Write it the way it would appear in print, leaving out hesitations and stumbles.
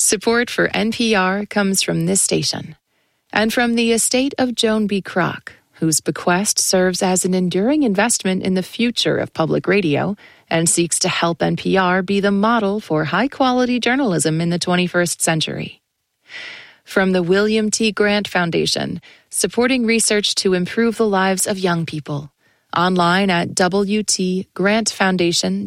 Support for NPR comes from this station and from the estate of Joan B. Kroc, whose bequest serves as an enduring investment in the future of public radio and seeks to help NPR be the model for high-quality journalism in the 21st century. From the William T. Grant Foundation, supporting research to improve the lives of young people. Online at wtgrantfoundation.org.